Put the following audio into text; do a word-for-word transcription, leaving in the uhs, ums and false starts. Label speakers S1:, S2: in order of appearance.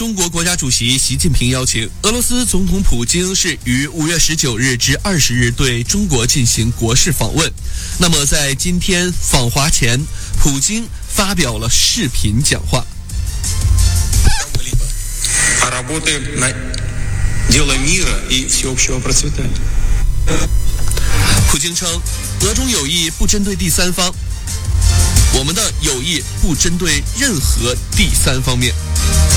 S1: 中国国家主席习近平邀请，俄罗斯总统普京是于五月十九日至二十日对中国进行国事访问。那么在今天访华前，普京发表了视频讲话。普京称，俄中友谊不针对第三方，我们的友谊不针对任何第三方面。